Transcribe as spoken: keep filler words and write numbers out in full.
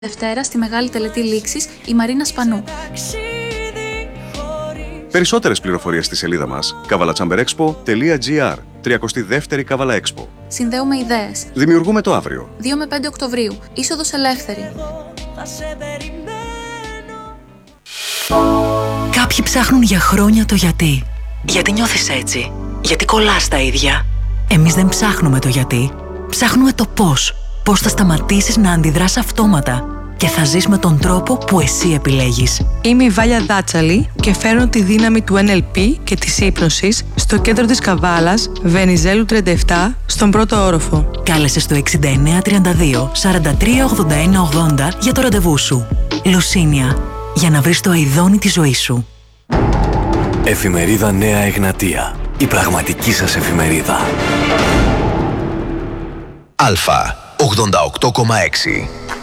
Δευτέρα στη Μεγάλη Τελετή Λήξης η Μαρίνα Σπανού. Περισσότερες πληροφορίες στη σελίδα μας καβαλατσάμπερεξπο τελεία τζι άρ. τριαντάτη δεύτερη Καβάλα Expo. Συνδέουμε ιδέες. Δημιουργούμε το αύριο. δύο με πέντε Οκτωβρίου. Είσοδος ελεύθερη. Κάποιοι ψάχνουν για χρόνια το γιατί. Γιατί νιώθεις έτσι. Γιατί κολλάς τα ίδια. Εμείς δεν ψάχνουμε το γιατί. Ψάχνουμε το πώς. Πώς θα σταματήσεις να αντιδράς αυτόματα και θα ζεις με τον τρόπο που εσύ επιλέγεις. Είμαι η Βάλια Δάτσαλη και φέρνω τη δύναμη του εν ελ πι και της ύπνωσης στο κέντρο της Καβάλας, Βενιζέλου τριάντα επτά, στον πρώτο όροφο. Κάλεσε στο εξήντα εννέα τριάντα δύο σαράντα τρία ογδόντα ένα ογδόντα για το ραντεβού σου. Λουσίνια, για να βρεις το αηδόνι της ζωής σου. Εφημερίδα Νέα Εγνατία. Η πραγματική σας εφημερίδα. Αλφα ογδόντα οκτώ κόμμα έξι.